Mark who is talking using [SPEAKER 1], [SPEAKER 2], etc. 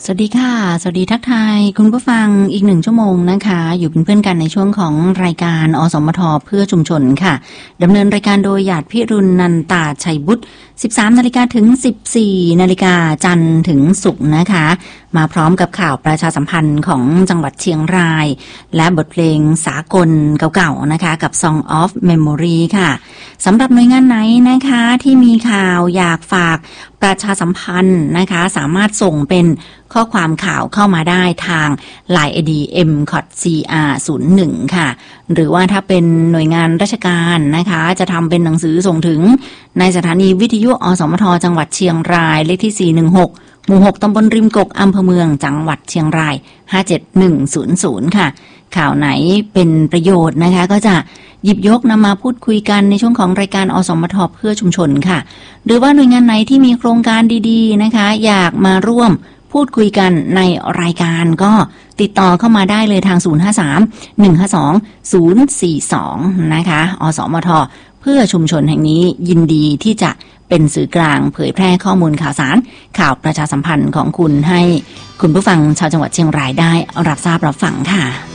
[SPEAKER 1] สวัสดีค่ะสวัสดีทักทายคุณผู้ฟังอีก1 ชั่วโมงนะคะอยู่เป็นเพื่อนกันในช่วงของรายการอสมทเพื่อชุมชนค่ะดำเนินรายการโดยหยาดพิรุณนันตาชัยบุตร 13 นาฬิกาถึง 14 นาฬิกาจันทร์ถึงศุกร์นะคะมาพร้อมกับข่าวประชาสัมพันธ์ของจังหวัดเชียงรายและบทเพลงสากลเก่าๆนะคะกับ Song of Memory ค่ะสำหรับหน่วยงานไหนนะคะที่มีข่าวอยากฝากประชาสัมพันธ์นะคะสามารถส่งเป็นข้อความข่าวเข้ามาได้ทาง LINE ID m.cr01 ค่ะหรือว่าถ้าเป็นหน่วยงานราชการนะคะจะทำเป็นหนังสือส่งถึงในสถานีวิทยุอสมทจังหวัดเชียงรายเลขที่416หมู่ 6 ตำบลริมกกอำเภอเมืองจังหวัดเชียงราย57100ค่ะข่าวไหนเป็นประโยชน์นะคะก็จะหยิบยกนำมาพูดคุยกันในช่วงของรายการอสมทเพื่อชุมชนค่ะหรือว่าหน่วยงานไหนที่มีโครงการดีๆนะคะอยากมาร่วมพูดคุยกันในรายการก็ติดต่อเข้ามาได้เลยทาง053-152-042นะคะอสมทเพื่อชุมชนแห่งนี้ยินดีที่จะเป็นสื่อกลางเผยแพร่ข้อมูลข่าวสารข่าวประชาสัมพันธ์ของคุณให้คุณผู้ฟังชาวจังหวัดเชียงรายได้รับทราบรับฟังค่ะ